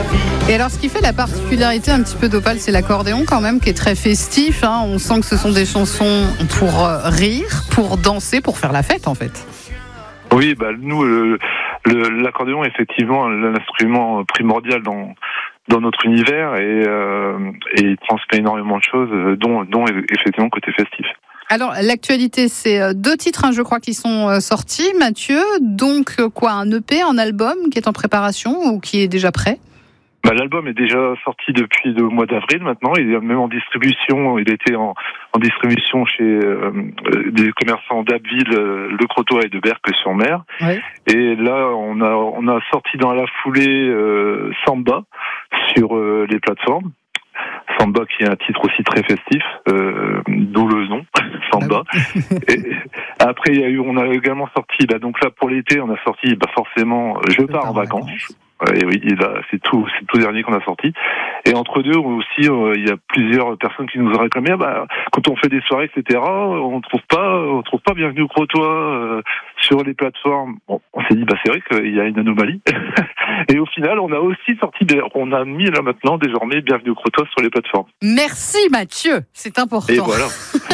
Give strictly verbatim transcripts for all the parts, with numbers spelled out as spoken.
Et alors, ce qui fait la particularité un petit peu d'Opale, c'est l'accordéon quand même, qui est très festif. Hein. On sent que ce sont des chansons pour euh, rire, pour danser, pour faire la fête en fait. Oui, bah nous, le, le, l'accordéon est effectivement l'instrument primordial dans dans notre univers et, euh, et il transmet énormément de choses, dont, dont effectivement côté festif. Alors, l'actualité, c'est deux titres, hein, je crois, qui sont sortis, Mathieu. Donc, quoi, un E P, un album qui est en préparation ou qui est déjà prêt ? Bah, l'album est déjà sorti depuis le mois d'avril maintenant. Il est même en distribution. Il était en, en distribution chez euh, des commerçants d'Abbeville, Le Crotoy et de Berck-sur-Mer. Oui. Et là, on a on a sorti dans la foulée euh, Samba sur euh, les plateformes. Samba qui est un titre aussi très festif, euh, d'où le nom Samba. Et après, il y a eu, on a également sorti. Bah donc là pour l'été, on a sorti bah forcément Je pars en vacances. vacances. Et oui, là, c'est tout, c'est le tout dernier qu'on a sorti. Et entre deux aussi, euh, il y a plusieurs personnes qui nous ont réclamé. Bah, quand on fait des soirées, et cetera, on trouve pas, on trouve pas Bienvenue au Crotoy euh, sur les plateformes. Bon, on s'est dit, bah c'est vrai qu'il y a une anomalie. Et au final, on a aussi sorti, des, on a mis là maintenant désormais Bienvenue au Crotoy sur les plateformes. Merci Mathieu, c'est important. Et voilà.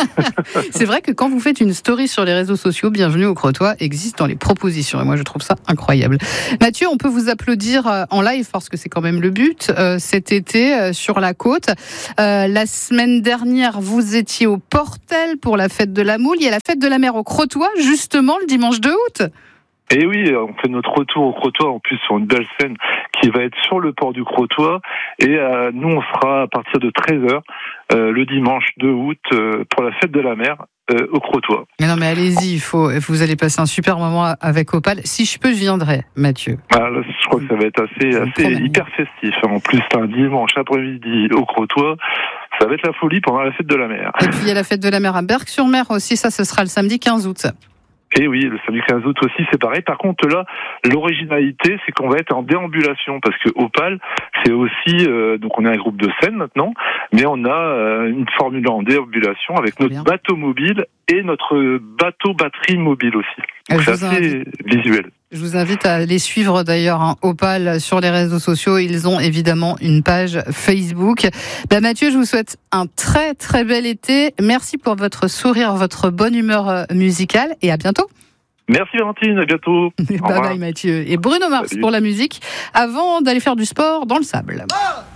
C'est vrai que quand vous faites une story sur les réseaux sociaux, Bienvenue au Crotoy existe dans les propositions. Et moi, je trouve ça incroyable. Mathieu, on peut vous applaudir en live parce que c'est quand même le but euh, cet été euh, sur la côte. Euh, la semaine dernière, vous étiez au Portel pour la fête de la Moule. Il y a la fête de la mer au Crotoy, justement le dimanche deux août. Et oui, on fait notre retour au Crotoy en plus sur une belle scène qui va être sur le port du Crotoy. Et euh, nous, on sera à partir de treize heures euh, le dimanche deux août euh, pour la fête de la mer euh, au Crotoy. Mais non, mais allez-y, il faut, vous allez passer un super moment avec Opale. Si je peux, je viendrai, Mathieu. Ah, là, je crois que ça va être assez, assez hyper festif. En plus, c'est un dimanche après-midi au Crotoy. Ça va être la folie pendant la fête de la mer. Et puis il y a la fête de la mer à Berck-sur-Mer aussi. Ça, ce sera le samedi quinze août. Et oui, le samedi quinze août aussi, c'est pareil. Par contre, là, l'originalité, c'est qu'on va être en déambulation, parce que Opale, c'est aussi, euh, donc on est un groupe de scène maintenant, mais on a euh, une formule en déambulation avec notre bateau mobile et notre bateau batterie mobile aussi. Donc c'est assez invite. visuel. Je vous invite à les suivre d'ailleurs, hein, Opale, sur les réseaux sociaux. Ils ont évidemment une page Facebook. Ben, Mathieu, je vous souhaite un très très bel été. Merci pour votre sourire, votre bonne humeur musicale et à bientôt. Merci Valentine, à bientôt. Bye bye Mathieu. Et Bruno Mars Salut. Pour la musique, avant d'aller faire du sport dans le sable. Oh